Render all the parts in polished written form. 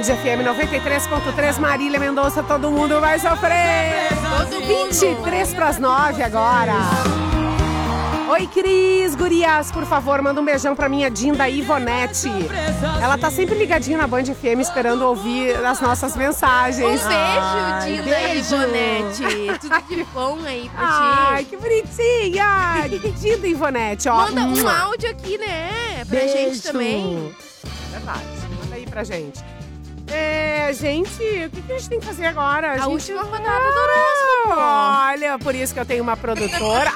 FM 93.3, Marília Mendonça, todo mundo vai sofrer. 8h23 agora. Oi, Cris, gurias, por favor, manda um beijão pra minha Dinda Ivonete. Ela tá sempre ligadinha na Band FM esperando ouvir as nossas mensagens. Um beijo, Dinda Ivonete. Tudo de bom aí pra ti. Ai, que bonitinha. Dinda Ivonete, ó. Manda um áudio aqui, né? Pra gente também. Verdade, manda aí pra gente. Gente, o que a gente tem que fazer agora? A última rodada do horóscopo. Olha, por isso que eu tenho uma produtora.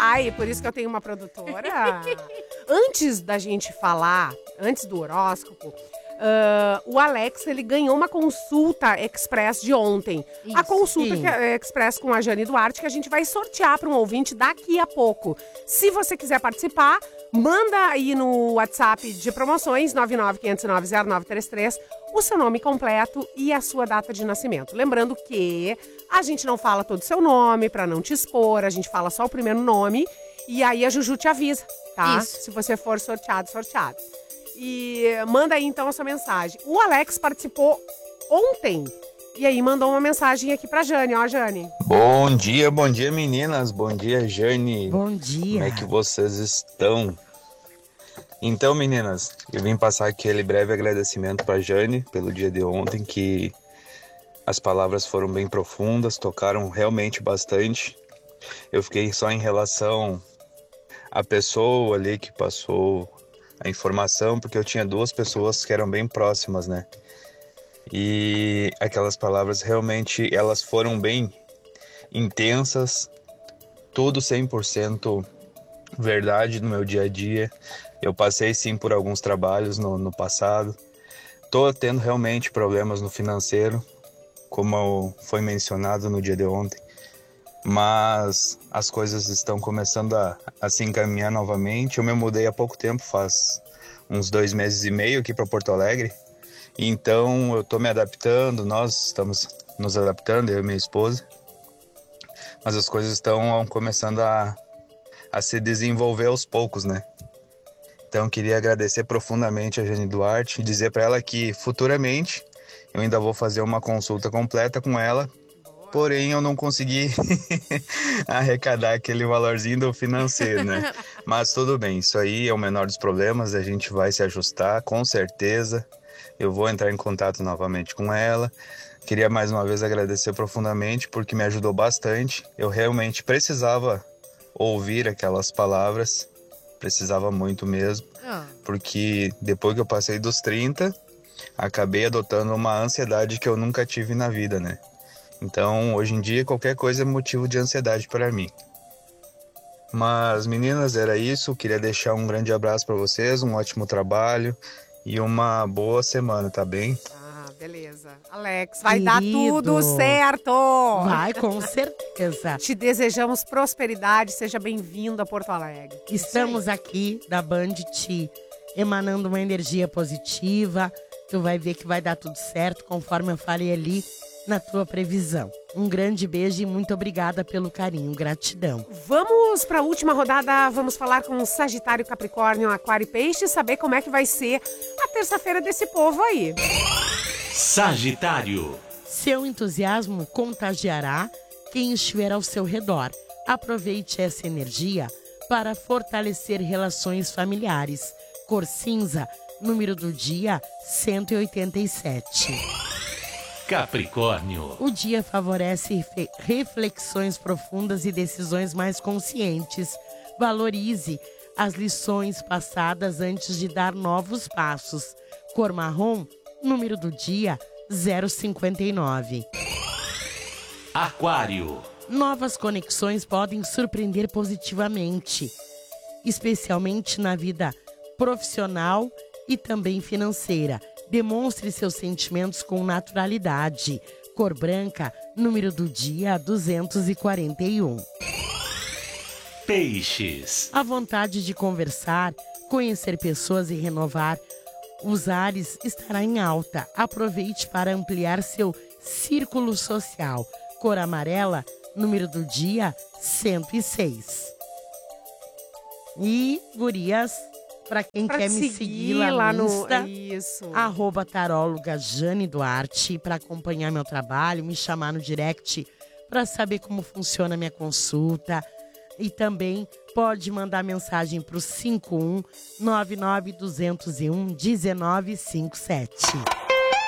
Antes da gente falar, antes do horóscopo, o Alex, ele ganhou uma consulta express de ontem. Isso. A consulta express com a Jane Duarte, que a gente vai sortear para um ouvinte daqui a pouco. Se você quiser participar, manda aí no WhatsApp de promoções 995090933 o seu nome completo e a sua data de nascimento. Lembrando que a gente não fala todo o seu nome para não te expor, a gente fala só o primeiro nome e aí a Juju te avisa, tá? Isso. Se você for sorteado. E manda aí então a sua mensagem. O Alex participou ontem e aí mandou uma mensagem aqui pra Jane, ó, Jane. Bom dia meninas, bom dia Jane. Bom dia. Como é que vocês estão? Então meninas, eu vim passar aquele breve agradecimento pra Jane pelo dia de ontem, que as palavras foram bem profundas, tocaram realmente bastante. Eu fiquei só em relação à pessoa ali que passou a informação, porque eu tinha duas pessoas que eram bem próximas, né? E aquelas palavras realmente, elas foram bem intensas, tudo 100% verdade no meu dia a dia. Eu passei sim por alguns trabalhos no passado. Tô tendo realmente problemas no financeiro, como foi mencionado no dia de ontem. Mas as coisas estão começando a se encaminhar novamente. Eu me mudei há pouco tempo, faz uns 2 meses e meio aqui para Porto Alegre. Então eu tô me adaptando, nós estamos nos adaptando, eu e minha esposa. Mas as coisas estão começando a se desenvolver aos poucos, né? Então queria agradecer profundamente a Jane Duarte e dizer para ela que futuramente eu ainda vou fazer uma consulta completa com ela. Porém, eu não consegui arrecadar aquele valorzinho do financeiro, né? Mas tudo bem, isso aí é o menor dos problemas, a gente vai se ajustar, com certeza. Eu vou entrar em contato novamente com ela. Queria mais uma vez agradecer profundamente, porque me ajudou bastante. Eu realmente precisava ouvir aquelas palavras, precisava muito mesmo. Porque depois que eu passei dos 30, acabei adotando uma ansiedade que eu nunca tive na vida, né? Então, hoje em dia, qualquer coisa é motivo de ansiedade para mim. Mas, meninas, era isso. Queria deixar um grande abraço para vocês, um ótimo trabalho e uma boa semana, tá bem? Beleza. Alex, vai dar tudo certo. Vai, com certeza. Te desejamos prosperidade, seja bem-vindo a Porto Alegre. Estamos aqui da Band te emanando uma energia positiva. Tu vai ver que vai dar tudo certo, conforme eu falei ali na tua previsão. Um grande beijo e muito obrigada pelo carinho, gratidão. Vamos para a última rodada, vamos falar com Sagitário, Capricórnio, Aquário e Peixe, saber como é que vai ser a terça-feira desse povo aí. Sagitário. Seu entusiasmo contagiará quem estiver ao seu redor. Aproveite essa energia para fortalecer relações familiares. Cor cinza, número do dia 187. Capricórnio. O dia favorece reflexões profundas e decisões mais conscientes. Valorize as lições passadas antes de dar novos passos. Cor marrom, número do dia 059. Aquário. Novas conexões podem surpreender positivamente, especialmente na vida profissional e também financeira. Demonstre seus sentimentos com naturalidade. Cor branca, número do dia 241. Peixes. A vontade de conversar, conhecer pessoas e renovar os ares estará em alta. Aproveite para ampliar seu círculo social. Cor amarela, número do dia 106. E, gurias, Pra quem Pra quer te me seguir lá no Insta, Isso. @taróloga Jane Duarte, para acompanhar meu trabalho, me chamar no direct para saber como funciona a minha consulta. E também pode mandar mensagem para o 51 99 201 1957.